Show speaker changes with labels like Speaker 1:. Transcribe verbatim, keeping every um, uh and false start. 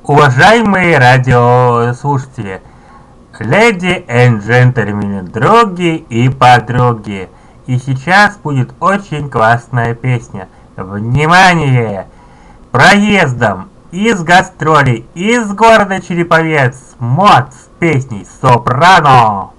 Speaker 1: Уважаемые радиослушатели, леди и джентльмены, други и подруги, и сейчас будет очень классная песня. Внимание! Проездом из гастролей из города Череповец МОД с песней «Сопрано».